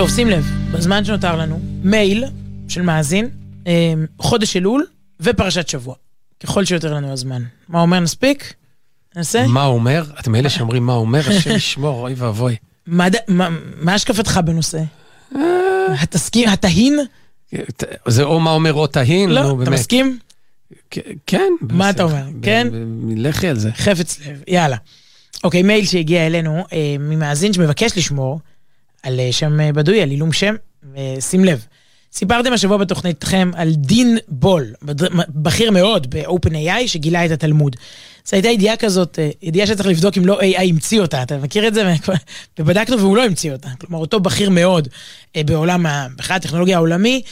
טוב, שים לב, בזמן שנותר לנו, מייל של מאזין, חודש אלול ופרשת שבוע. ככל שיותר לנו הזמן. מה אומר, נספיק? נעשה? מה אומר? אתם אלה שאומרים מה אומר, השם ישמור, אוי ואבוי. מה השקפתך בנושא? התהין? זה או מה אומר או תהין? לא, אתה מסכים? כן. מה אתה אומר? כן? לכי על זה. חפץ לב, יאללה. אוקיי, מייל שהגיע אלינו, ממאזין שמבקש לשמור על שם בדוי, על עילום שם, ושים לב. סיפרתם השבוע בתוכניתכם על דין בול, בכיר מאוד ב-OpenAI, שגילה את התלמוד. זו הייתה ידיעה כזאת, ידיעה שצריך לבדוק אם לא AI המציא אותה, אתה מכיר את זה? ובדקנו והוא לא המציא אותה. כלומר, אותו בכיר מאוד בעולם, בכלל הטכנולוגיה העולמי,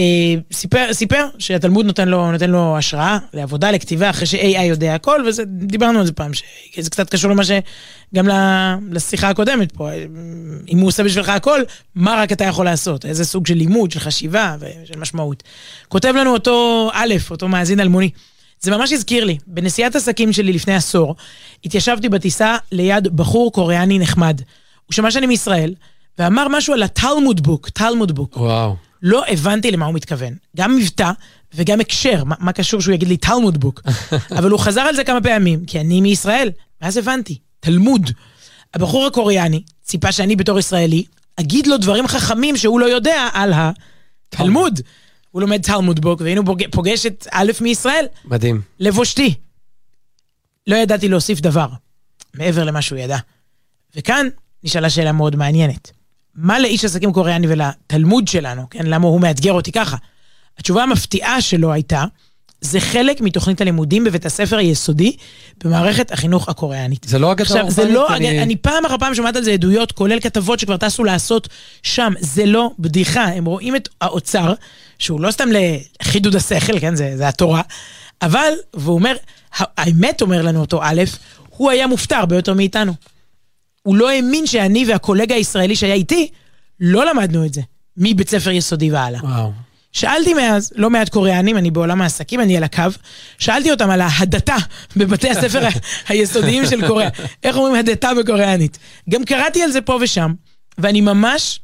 סיפר שהתלמוד נותן לו השראה לעבודה, לכתיבה, אחרי ש-AI יודע הכל, ודיברנו על זה פעם, שזה קצת קשור למה שגם לשיחה הקודמת פה, אם הוא עושה בשבילך הכל, מה רק אתה יכול לעשות? איזה סוג של לימוד, של חשיבה ושל משמעות. כותב לנו אותו א', אותו מאזין אלמוני. זה ממש הזכיר לי, בנסיעת עסקים שלי לפני עשור, התיישבתי בטיסה ליד בחור קוריאני נחמד. הוא שמע שאני מישראל, ואמר משהו על התלמוד בוק. וואו. לא הבנתי למה הוא מתכוון. גם מבטא וגם הקשר, מה קשור שהוא יגיד לי תלמוד בוק. אבל הוא חזר על זה כמה פעמים, כי אני מישראל. ואז הבנתי, תלמוד. הבחור הקוריאני ציפה שאני בתור ישראלי, אגיד לו דברים חכמים שהוא לא יודע על התלמוד. הוא לומד תלמוד בוק, והנה הוא פוגש את א' מישראל. מדהים. לבושתי. לא ידעתי להוסיף דבר, מעבר למה שהוא ידע. וכאן נשאלה שאלה מאוד מעניינת. מה לאיש עסקים קוריאני ולתלמוד שלנו, כן? למה הוא מאתגר אותי ככה? התשובה המפתיעה שלו הייתה, זה חלק מתוכנית הלימודים בבית הספר היסודי, במערכת החינוך הקוריאנית. זה לא אגדה אורבנית? זה לא, אני פעם אחר פעם שומעת על זה עדויות, כולל כתבות שכבר טסו לעשות שם. זה לא בדיחה. הם רואים את האוצר, שהוא לא סתם לחידוד השכל, כן? זה התורה. אבל, והוא אומר, האמת אומר לנו אותו א', הוא היה מופתע הרבה יותר מאיתנו. הוא לא האמין שאני והקולגה הישראלי שהיה איתי, לא למדנו את זה. מבית ספר יסודי והלאה. וואו. שאלתי מאז, לא מעט קוריאנים, אני בעולם העסקים, אני על הקו, שאלתי אותם על ההדתה בבתי הספר היסודיים של קוריאה. איך אומרים הדתה בקוריאנית? גם קראתי על זה פה ושם, ואני ממש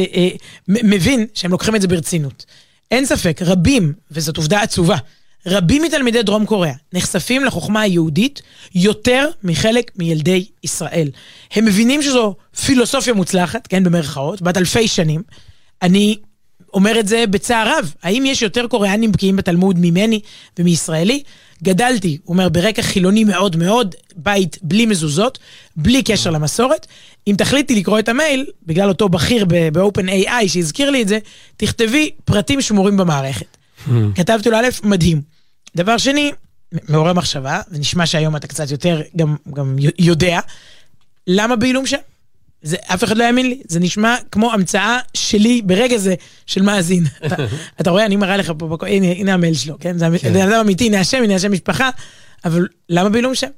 מבין שהם לוקחים את זה ברצינות. אין ספק, רבים, וזאת עובדה עצובה, רבים מתלמידי דרום קוריאה נחשפים לחוכמה היהודית יותר מחלק מילדי ישראל. הם מבינים שזו פילוסופיה מוצלחת, כן, במרכאות, בת אלפי שנים. אני אומר את זה בצער רב. האם יש יותר קוריאנים בקיאים בתלמוד ממני ומישראלי? גדלתי, הוא אומר, ברקע חילוני מאוד מאוד, בית בלי מזוזות, בלי קשר למסורת. אם תחליטי לקרוא את המייל, בגלל אותו בכיר ב-OpenAI שהזכיר לי את זה, תכתבי פרטים שמורים במערכת. כתבתי לו א', מדהים. דבר שני, מעורר מחשבה, ונשמע שהיום אתה קצת יותר גם יודע, למה בעילום שם? זה, אף אחד לא יאמין לי, זה נשמע כמו המצאה שלי ברגע זה של מאזין. אתה רואה, אני מראה לך פה, הנה המייל שלו, כן? זה אדם אמיתי, הנה השם משפחה, אבל למה בעילום שם?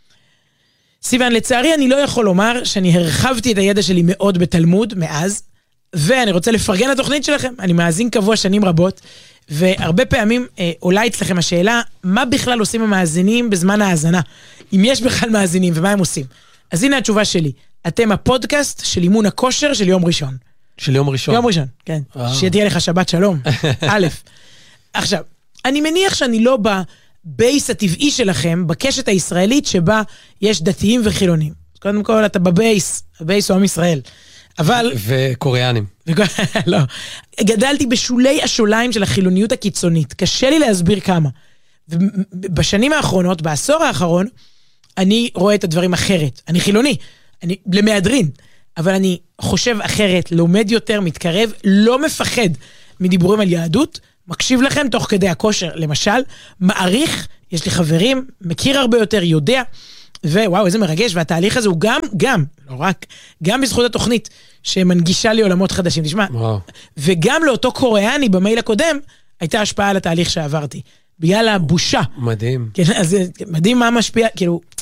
סיוון, לצערי אני לא יכול לומר שאני הרחבתי את הידע שלי מאוד בתלמוד מאז, ואני רוצה לפרגן לתוכנית שלכם, אני מאזין קבוע שנים רבות, והרבה פעמים עולה אצלכם השאלה, מה בכלל עושים המאזינים בזמן ההאזנה? אם יש בכלל מאזינים ומה הם עושים? אז הנה התשובה שלי. אתם הפודקאסט של אימון הכושר של יום ראשון. של יום ראשון? יום ראשון, כן. שתהיה לך שבת שלום. א', עכשיו, אני מניח שאני לא בבייס הטבעי שלכם, בקשת הישראלית שבה יש דתיים וחילונים. קודם כל, אתה בבייס, הבייס הוא עם ישראל. אבל... וקוריאנים. לא. גדלתי בשולי השוליים של החילוניות הקיצונית. קשה לי להסביר כמה. ובשנים האחרונות, בעשור האחרון, אני רואה את הדברים אחרת. אני חילוני. אני למהדרין. אבל אני חושב אחרת, לומד יותר, מתקרב, לא מפחד מדיבורים על יהדות, מקשיב לכם תוך כדי הכושר. למשל, מעריך, יש לי חברים, מכיר הרבה יותר, יודע, ווואו, איזה מרגש, והתהליך הזה הוא גם, לא רק, גם בזכות התוכנית, שמנגישה לי עולמות חדשים, תשמע, וגם לאותו קוריאני במייל הקודם, הייתה השפעה על התהליך שעברתי, בגלל הבושה. מדהים. כן, אז מדהים מה משפיע, כאילו,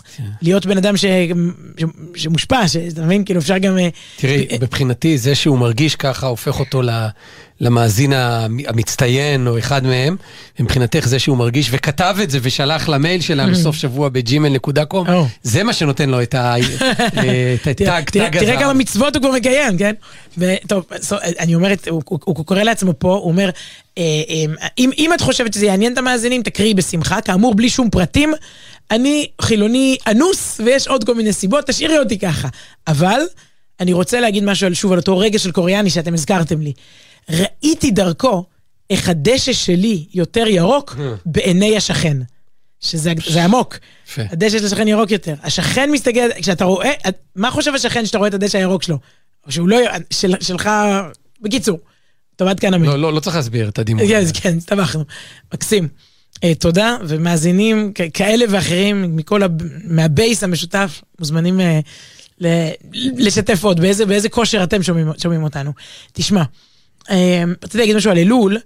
להיות בן אדם שמושפע, שאתה מבין, כאילו אפשר גם... תראי, בבחינתי, זה שהוא מרגיש ככה, הופך אותו למאזין המצטיין, או אחד מהם, מבחינתך זה שהוא מרגיש, וכתב את זה, ושלח למייל שלנו סוף שבוע ב-gmail.com, זה מה שנותן לו את הטאג הזה. תראה כמה מצוות הוא כבר מקיים, כן? טוב, אני אומרת, הוא קורא לעצמו פה, הוא אומר, אם את חושבת שזה יעניין את המאזינים, תקריאי בשמחה, כאמור, בלי שום פרטים, אני חילוני אנוס, ויש עוד כל מיני סיבות, תשאירי אותי ככה. אבל, אני רוצה להגיד משהו שוב על אותו רגע של קוריאני שאתם הזכרתם לי. ראיתי דרכו איך הדשא שלי יותר ירוק בעיני השכן. שזה עמוק. הדשא של השכן ירוק יותר. השכן מסתכל, כשאתה רואה, מה חושב השכן שאתה רואה את הדשא הירוק שלו? או שהוא לא, שלך, בקיצור. טוב, עד כאן אמין. לא צריך להסביר את הדימון. כן, הסתבכנו. מקסים. תודה, ומאזינים כאלה ואחרים, מהבייס המשותף, מוזמנים לשתף עוד, באיזה כושר אתם שומעים אותנו. תשמע, רציתי להגיד משהו על אלול,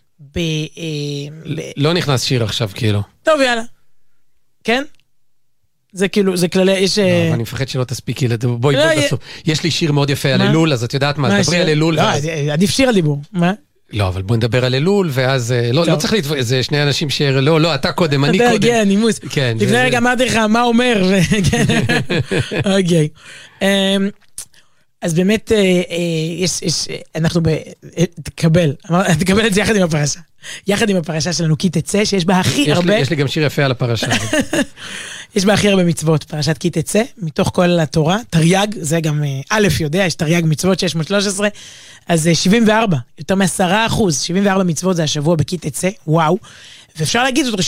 לא נכנס שיר עכשיו, כאילו. טוב, יאללה. כן? זה כאילו, זה כללי, יש... לא, אני מפחד שלא תספיקי, בואי בסוף. יש לי שיר מאוד יפה על אלול, אז את יודעת מה, דברי על אלול. לא, עדיף שיר על דיבור. מה? לא, אבל בואי נדבר על אלול, ואז... לא צריך להתפעל, זה שני אנשים לא, אתה קודם, אני קודם. כן, נימוס. לפני רגע אמרתי לך, מה אומר? אוקיי. אז באמת, אנחנו תקבל את זה יחד עם הפרשה. יחד עם הפרשה שלנו, כי תצא, שיש בה הכי הרבה... יש לי גם שיר יפה על הפרשה. יש בה הכי הרבה מצוות, פרשת כי תצא, מתוך כל התורה, תרי"ג, זה גם א' יודע, יש תרי"ג מצוות 613, אז 74, יותר מ10%, 74 מצוות זה השבוע בכי תצא, וואו, ואפשר להגיד זאת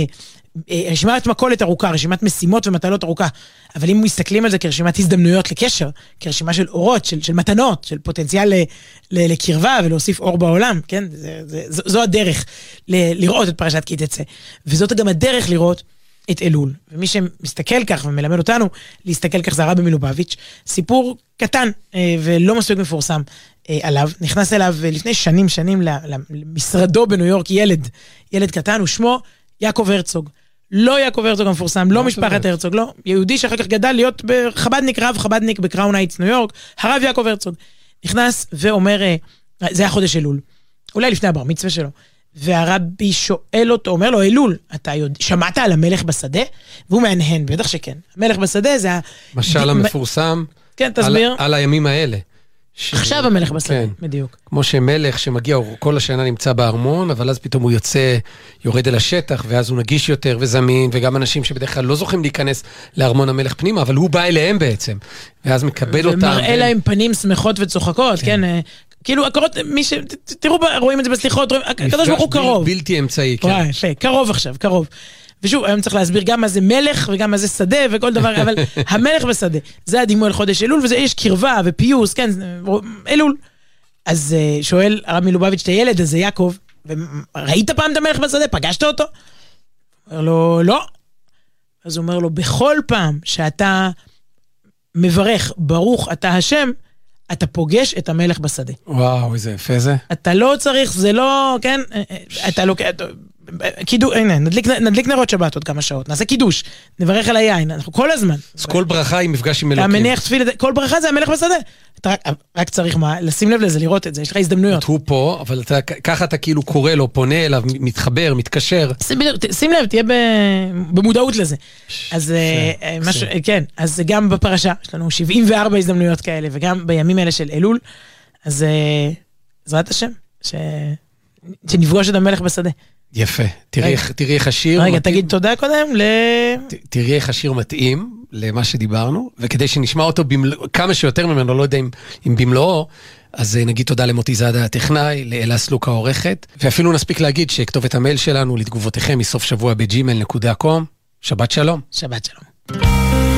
רשימת מכולת ארוכה, רשימת משימות ומטלות ארוכה, אבל אם מסתכלים על זה כרשימת הזדמנויות לקשר, כרשימה של אורות, של מתנות, של פוטנציאל לקרבה ולהוסיף אור בעולם, כן? זו הדרך לראות את פרשת כי תצא, וזאת גם הדרך לראות את אלול. ומי שמסתכל כך ומלמד אותנו להסתכל כך זה הרבי מלובביץ', סיפור קטן ולא מספיק מפורסם עליו, נכנס אליו לפני שנים למשרדו בניו יורק ילד קטן, ושמו יעקב הרצוג. לא יעקב הרצוג המפורסם, לא משפחת הרצוג, לא. יהודי שאחר כך גדל להיות בחבדניק, רב חבדניק בקראון הייטס, ניו יורק, הרב יעקב הרצוג. נכנס ואומר, זה היה חודש אלול, אולי לפני הבר מצווה שלו, והרבי שואל אותו, אומר לו, אלול, אתה שמעת על המלך בשדה? והוא מהנהן, בטח שכן. המלך בשדה זה... משל המפורסם, כן, תסביר. על הימים האלה. עכשיו המלך בשדה, בדיוק. כמו שמלך שמגיע, הוא כל השנה נמצא בארמון, אבל אז פתאום הוא יוצא, יורד אל השטח, ואז הוא נגיש יותר וזמין, וגם אנשים שבדרך כלל לא זוכים להיכנס לארמון המלך פנימה, אבל הוא בא אליהם בעצם, ואז מקבל אותם. ומראה להם פנים שמחות וצוחקות, כן? כאילו, תראו, רואים את זה בסליחות, הקדוש ברוך הוא קרוב. בלתי אמצעי, כן. יפה, קרוב עכשיו, קרוב. ושוב, היום צריך להסביר גם מה זה מלך וגם מה זה שדה וכל דבר, אבל המלך בשדה, זה הדימוי על חודש אלול, וזה יש קרבה ופיוס, כן, אלול. אז שואל הרב מלובביץ' את הילד הזה, יעקב, ראית פעם את המלך בשדה? פגשת אותו? אומר לו, לא. אז הוא אומר לו, בכל פעם שאתה מברך, ברוך אתה השם, אתה פוגש את המלך בשדה. וואו, איזה יפה זה. אתה לא צריך, זה לא, כן, אתה לא... קידוש, הנה, נדליק נרות שבת עוד כמה שעות, נעשה קידוש, נברך על היין, אנחנו כל הזמן. אז כל ברכה היא מפגש עם אלוקים. המניח תפילה, כל ברכה זה המלך בשדה. אתה רק צריך מה, לשים לב לזה, לראות את זה, יש לך הזדמנויות. הוא פה, אבל ככה אתה כאילו קורא לו, פונה אליו, מתחבר, מתקשר. שים לב, תהיה במודעות לזה. אז כן, אז גם בפרשה, יש לנו 74 הזדמנויות כאלה, וגם בימים האלה של אלול, אז עזרת השם, שנפגוש את המלך בשדה. יפה, תראי איך השיר... רגע, תגיד תודה קודם תראי איך השיר מתאים למה שדיברנו, וכדי שנשמע אותו כמה שיותר ממנו, לא יודע אם במלואו, אז נגיד תודה למוטי זאדה הטכנאי, לאלה סלוקה העורכת, ואפילו נספיק להגיד שכתובת המייל שלנו לתגובותיכם מסוף שבוע ב-gmail.com. שבת שלום. שבת שלום.